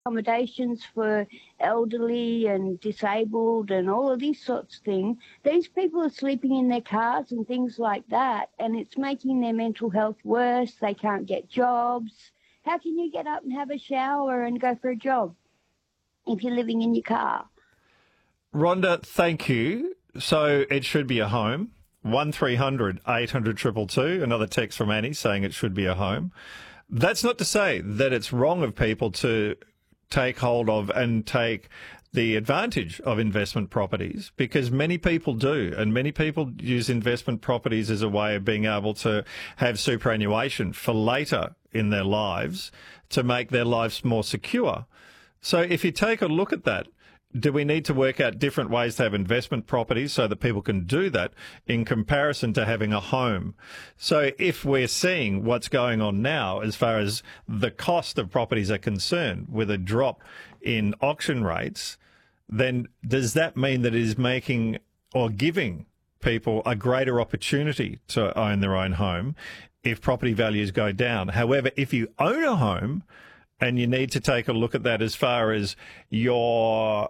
accommodations for elderly and disabled and all of these sorts of things. These people are sleeping in their cars and things like that, and it's making their mental health worse. They can't get jobs. How can you get up and have a shower and go for a job if you're living in your car? Rhonda, thank you. So it should be a home. 1300 800 222. Another text from Annie saying it should be a home. That's not to say that it's wrong of people to take hold of and take the advantage of investment properties, because many people do, and many people use investment properties as a way of being able to have superannuation for later in their lives to make their lives more secure. So if you take a look at that, do we need to work out different ways to have investment properties so that people can do that in comparison to having a home? So if we're seeing what's going on now as far as the cost of properties are concerned with a drop in auction rates, then does that mean that it is making or giving people a greater opportunity to own their own home if property values go down? However, if you own a home, and you need to take a look at that as far as your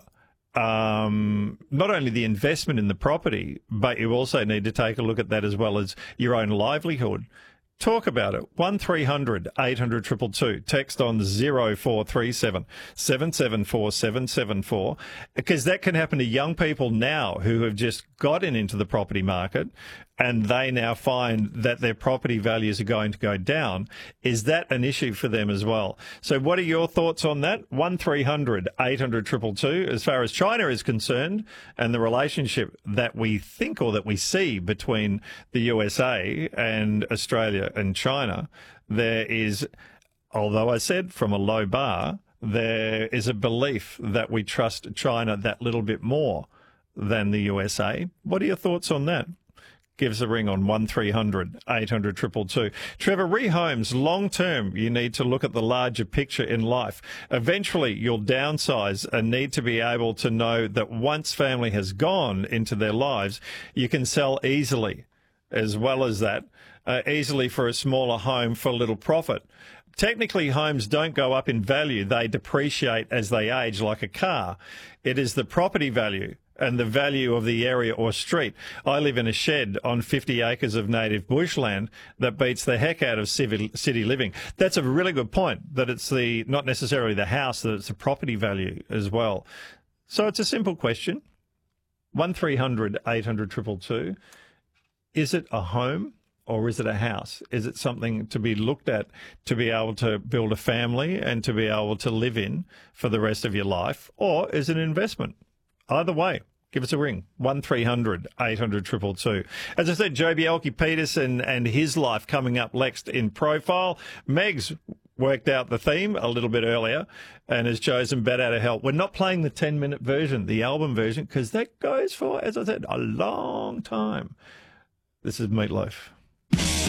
not only the investment in the property, but you also need to take a look at that as well as your own livelihood. Talk about it. 1300 800 222. Text on 0437 774 774. Because that can happen to young people now who have just gotten into the property market and they now find that their property values are going to go down. Is that an issue for them as well? So what are your thoughts on that? 1300 800 222. As far as China is concerned and the relationship that we think or that we see between the USA and Australia and China, there is, although I said from a low bar, there is a belief that we trust China that little bit more than the USA. What are your thoughts on that? Give us a ring on 1300 800 222. Trevor, rehomes, long term, you need to look at the larger picture in life. Eventually, you'll downsize and need to be able to know that once family has gone into their lives, you can sell easily. As well as that, easily for a smaller home for little profit. Technically, homes don't go up in value. They depreciate as they age like a car. It is the property value and the value of the area or street. I live in a shed on 50 acres of native bushland that beats the heck out of city living. That's a really good point, that it's not necessarily the house, that it's the property value as well. So it's a simple question. 1300 800 222. Is it a home or is it a house? Is it something to be looked at to be able to build a family and to be able to live in for the rest of your life? Or is it an investment? Either way, give us a ring. 1300 800 222. As I said, Joh Bjelke-Petersen and his life coming up next in Profile. Meg's worked out the theme a little bit earlier and has chosen Bat Out of Hell. We're not playing the 10-minute version, the album version, because that goes for, as I said, a long time. This is Meatloaf.